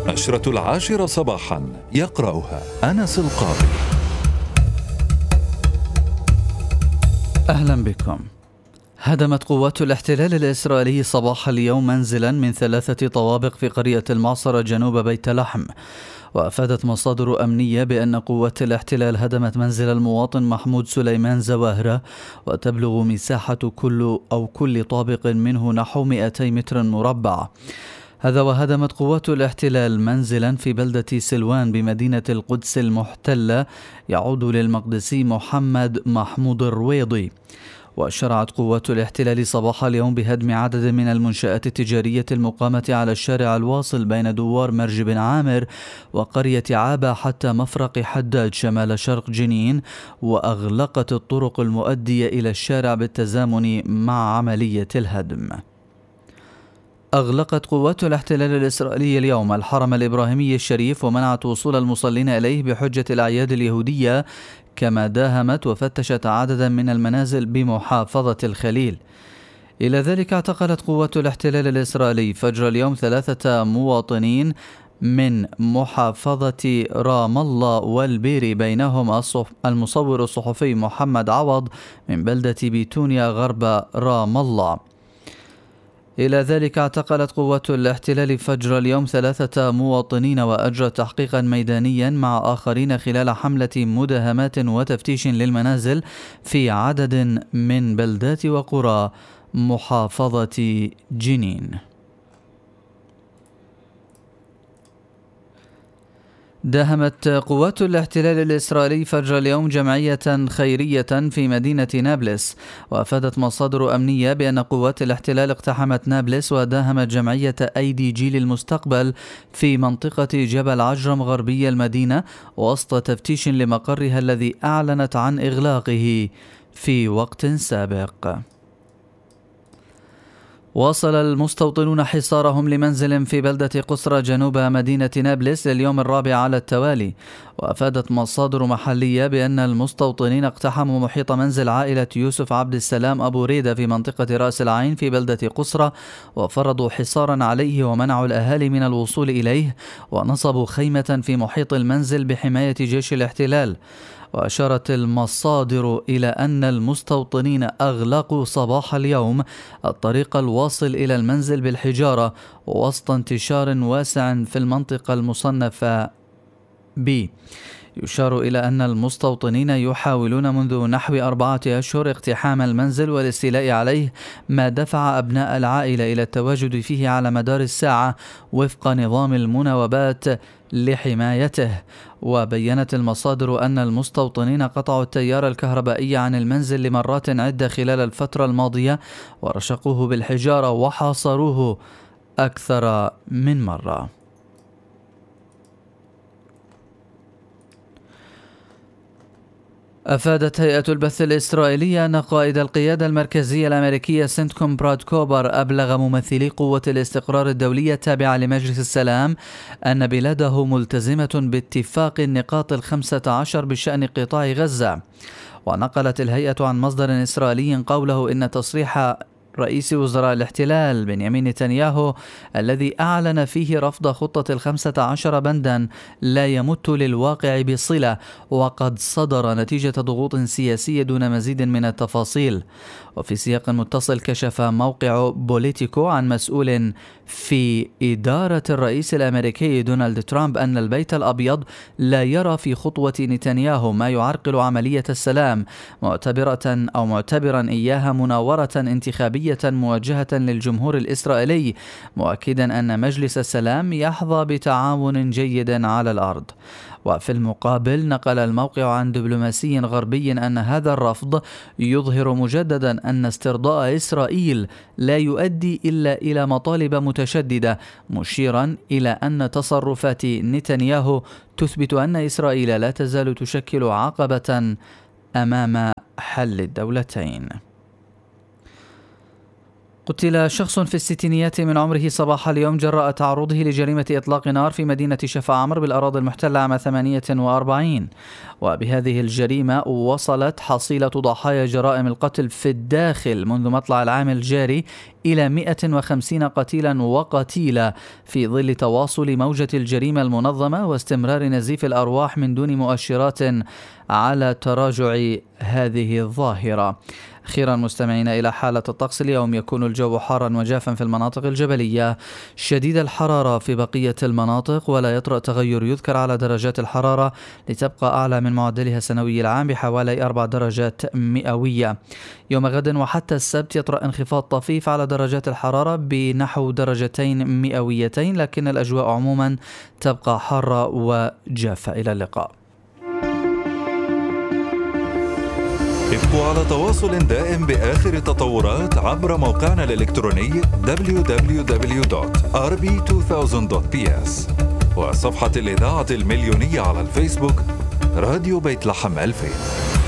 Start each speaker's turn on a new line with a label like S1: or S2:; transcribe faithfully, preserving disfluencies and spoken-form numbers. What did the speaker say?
S1: نشرة العاشرة صباحا يقرأها أنس القاضي.
S2: أهلا بكم. هدمت قوات الاحتلال الإسرائيلي صباح اليوم منزلا من ثلاثة طوابق في قرية المعصرة جنوب بيت لحم، وأفادت مصادر أمنية بأن قوات الاحتلال هدمت منزل المواطن محمود سليمان زواهرة، وتبلغ مساحة كل أو كل طابق منه نحو مئتي متر مربع. هذا وهدمت قوات الاحتلال منزلا في بلدة سلوان بمدينة القدس المحتلة يعود للمقدسي محمد محمود الرويضي. وشرعت قوات الاحتلال صباح اليوم بهدم عدد من المنشآت التجارية المقامة على الشارع الواصل بين دوار مرج بن عامر وقرية عابة حتى مفرق حداد شمال شرق جنين، وأغلقت الطرق المؤدية إلى الشارع بالتزامن مع عملية الهدم. أغلقت قوات الاحتلال الإسرائيلي اليوم الحرم الإبراهيمي الشريف ومنعت وصول المصلين إليه بحجة الأعياد اليهودية، كما داهمت وفتشت عددا من المنازل بمحافظة الخليل. إلى ذلك اعتقلت قوات الاحتلال الإسرائيلي فجر اليوم ثلاثة مواطنين من محافظة رام الله والبيري، بينهم المصور الصحفي محمد عوض من بلدة بيتونيا غرب رام الله. إلى ذلك اعتقلت قوات الاحتلال فجر اليوم ثلاثة مواطنين وأجرت تحقيقا ميدانيا مع آخرين خلال حملة مداهمات وتفتيش للمنازل في عدد من بلدات وقرى محافظة جنين. داهمت قوات الاحتلال الإسرائيلي فجر اليوم جمعية خيرية في مدينة نابلس، وأفادت مصادر أمنية بأن قوات الاحتلال اقتحمت نابلس وداهمت جمعية أيدي جيل المستقبل في منطقة جبل عجرم غربي المدينة وسط تفتيش لمقرها الذي أعلنت عن إغلاقه في وقت سابق. واصل المستوطنون حصارهم لمنزل في بلدة قصرى جنوب مدينة نابلس لليوم الرابع على التوالي، وأفادت مصادر محلية بأن المستوطنين اقتحموا محيط منزل عائلة يوسف عبد السلام أبو ريدة في منطقة رأس العين في بلدة قصرى، وفرضوا حصارا عليه ومنعوا الأهالي من الوصول إليه، ونصبوا خيمة في محيط المنزل بحماية جيش الاحتلال. وأشارت المصادر إلى أن المستوطنين أغلقوا صباح اليوم الطريق الواصل إلى المنزل بالحجارة وسط انتشار واسع في المنطقة المصنفة ب. يشار إلى أن المستوطنين يحاولون منذ نحو أربعة أشهر اقتحام المنزل والاستيلاء عليه، ما دفع أبناء العائلة إلى التواجد فيه على مدار الساعة وفق نظام المناوبات لحمايته. وبيّنت المصادر أن المستوطنين قطعوا التيار الكهربائي عن المنزل لمرات عدة خلال الفترة الماضية، ورشقوه بالحجارة وحاصروه أكثر من مرة. أفادت هيئة البث الإسرائيلية أن قائد القيادة المركزية الأمريكية سنتكوم براد كوبر أبلغ ممثلي قوة الاستقرار الدولية التابعة لمجلس السلام أن بلاده ملتزمة باتفاق النقاط الخمسة عشر بشأن قطاع غزة. ونقلت الهيئة عن مصدر إسرائيلي قوله إن تصريح رئيس وزراء الاحتلال بنيامين نتنياهو الذي أعلن فيه رفض خطة الخمسة عشر بندا لا يمت للواقع بصلة، وقد صدر نتيجة ضغوط سياسية دون مزيد من التفاصيل. وفي سياق متصل كشف موقع بوليتيكو عن مسؤول في إدارة الرئيس الأمريكي دونالد ترامب أن البيت الأبيض لا يرى في خطوة نتنياهو ما يعرقل عملية السلام، معتبرة أو معتبرا إياها مناورة انتخابية موجهة للجمهور الإسرائيلي، مؤكدا أن مجلس السلام يحظى بتعاون جيد على الأرض. وفي المقابل نقل الموقع عن دبلوماسي غربي أن هذا الرفض يظهر مجددا أن استرضاء إسرائيل لا يؤدي إلا إلى مطالب متشددة، مشيرا إلى أن تصرفات نتنياهو تثبت أن إسرائيل لا تزال تشكل عقبة أمام حل الدولتين. قتل شخص في الستينيات من عمره صباح اليوم جراء تعرضه لجريمة إطلاق نار في مدينة شفا عمر بالأراضي المحتلة عام ثمانية وأربعين. وبهذه الجريمة وصلت حصيلة ضحايا جرائم القتل في الداخل منذ مطلع العام الجاري إلى مئة وخمسين قتيلا وقتيلا، في ظل تواصل موجة الجريمة المنظمة واستمرار نزيف الأرواح من دون مؤشرات على تراجع هذه الظاهرة. أخيرا مستمعين إلى حالة الطقس اليوم، يكون الجو حارا وجافا في المناطق الجبلية، شديد الحرارة في بقية المناطق، ولا يطرأ تغير يذكر على درجات الحرارة لتبقى أعلى من معدلها السنوي العام بحوالي أربع درجات مئوية. يوم غد وحتى السبت يطرأ انخفاض طفيف على درجات الحرارة بنحو درجتين مئويتين، لكن الأجواء عموما تبقى حارة وجافة. إلى اللقاء.
S1: ابقوا على تواصل دائم بآخر التطورات عبر موقعنا الإلكتروني دبليو دبليو دبليو دوت آر بي ألفين دوت بي إس وصفحة الإذاعة المليونية على الفيسبوك راديو بيت لحم ألفين.